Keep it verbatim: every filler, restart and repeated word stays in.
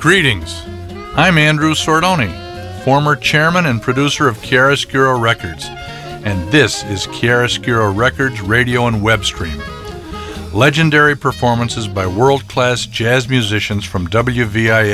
Greetings. I'm Andrew Sordoni, former chairman and producer of Chiaroscuro Records, and this is Chiaroscuro Records radio and web stream. Legendary performances by world-class jazz musicians from W V I